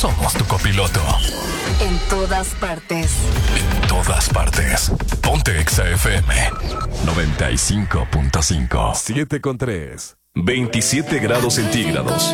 somos tu copiloto. En todas partes. En todas partes. Ponte Exa FM 95.5. 7:3. 27 grados centígrados.